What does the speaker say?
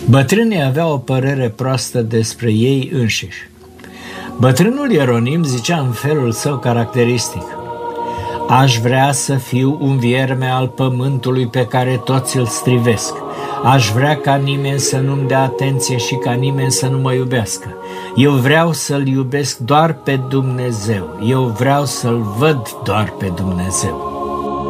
Bătrânii aveau o părere proastă despre ei înșiși. Bătrânul Ieronim zicea în felul său caracteristic: aș vrea să fiu un vierme al pământului pe care toți îl strivesc. Aș vrea ca nimeni să nu-mi dea atenție și ca nimeni să nu mă iubească. Eu vreau să-L iubesc doar pe Dumnezeu. Eu vreau să-L văd doar pe Dumnezeu.